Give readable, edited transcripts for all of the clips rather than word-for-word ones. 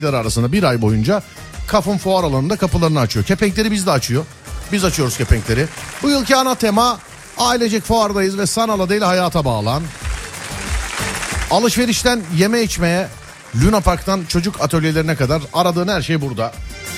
arasında bir ay boyunca Kaf'ın fuar alanında kapılarını açıyor. Kepenkleri biz de açıyor. Biz açıyoruz kepenkleri. Bu yılki ana tema ailecek fuardayız ve sanal adıyla hayata bağlan. Alışverişten yeme içmeye, Luna Park'tan çocuk atölyelerine kadar aradığın her şey burada.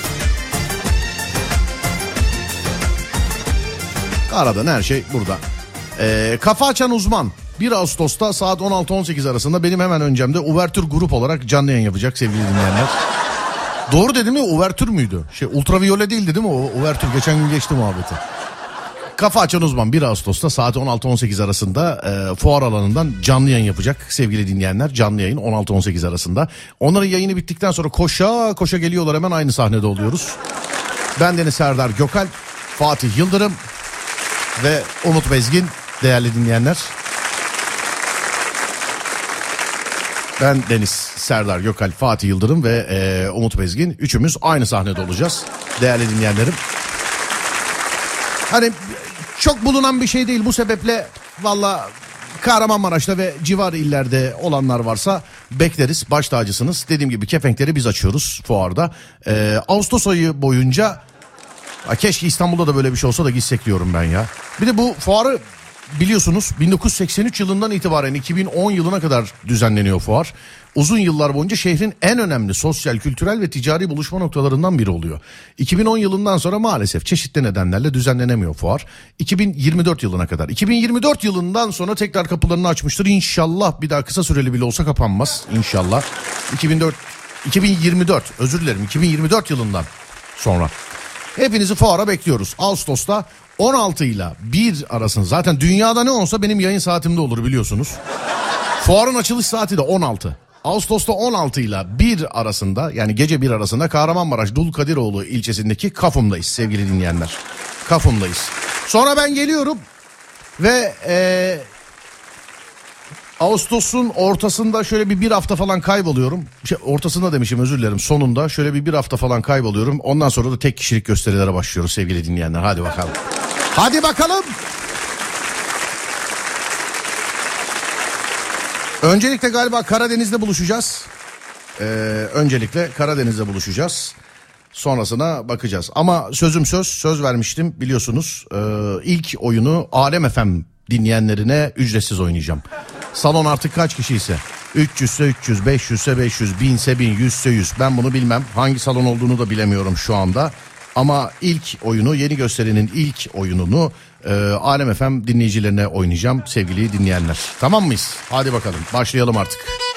Aradığın her şey burada. Kafa açan uzman 1 Ağustos'ta saat 16-18 arasında benim hemen öncemde Uvertür grup olarak canlı yayın yapacak sevgili dinleyenler. Doğru dedim mi? Uvertür müydü? Ultraviyole değildi değil mi? O Uvertür geçen gün geçti muhabbeti. Kafa açan uzman 1 Ağustos'ta saat 16-18 arasında fuar alanından canlı yayın yapacak sevgili dinleyenler. Canlı yayın 16-18 arasında. Onların yayını bittikten sonra koşa koşa geliyorlar, hemen aynı sahnede oluyoruz. Ben Deniz Serdar Gökalp, Fatih Yıldırım ve Umut Bezgin değerli dinleyenler. Ben Deniz Serdar Gökalp, Fatih Yıldırım ve Umut Bezgin, üçümüz aynı sahnede olacağız değerli dinleyenlerim. Hani çok bulunan bir şey değil, bu sebeple valla Kahramanmaraş'ta ve civar illerde olanlar varsa bekleriz, baş tacısınız. Dediğim gibi kepenkleri biz açıyoruz fuarda. Ağustos ayı boyunca keşke İstanbul'da da böyle bir şey olsa da gitsek diyorum ben ya. Bir de bu fuarı biliyorsunuz 1983 yılından itibaren 2010 yılına kadar düzenleniyor fuar. Uzun yıllar boyunca şehrin en önemli sosyal, kültürel ve ticari buluşma noktalarından biri oluyor. 2010 yılından sonra maalesef çeşitli nedenlerle düzenlenemiyor fuar. 2024 yılına kadar. 2024 yılından sonra tekrar kapılarını açmıştır. İnşallah bir daha kısa süreli bile olsa kapanmaz. İnşallah. 2024 yılından sonra. Hepinizi fuara bekliyoruz. Ağustos'ta 16 ile 1 arasında. Zaten dünyada ne olsa benim yayın saatimde olur biliyorsunuz. Fuarın açılış saati de 16. Ağustos'ta 16 ile 1 arasında, yani gece 1 arasında Kahramanmaraş Dulkadiroğlu ilçesindeki Kafum'dayız sevgili dinleyenler. Kafum'dayız. Sonra ben geliyorum ve Ağustos'un ortasında şöyle bir hafta falan kayboluyorum. Ortasında demişim, özür dilerim, sonunda şöyle bir hafta falan kayboluyorum. Ondan sonra da tek kişilik gösterilere başlıyoruz sevgili dinleyenler. Hadi bakalım. Hadi bakalım. Öncelikle galiba Karadeniz'de buluşacağız. Öncelikle Karadeniz'de buluşacağız. Sonrasına bakacağız. Ama sözüm söz vermiştim biliyorsunuz. İlk oyunu Alem FM dinleyenlerine ücretsiz oynayacağım. Salon artık kaç kişi ise 300 ise 300, 500 ise 500, 1000 ise 1000, 100 ise 100. Ben bunu bilmem. Hangi salon olduğunu da bilemiyorum şu anda. Ama ilk oyunu, yeni gösterinin ilk oyununu Alem FM dinleyicilerine oynayacağım sevgili dinleyenler. Tamam mıyız? Hadi bakalım başlayalım artık.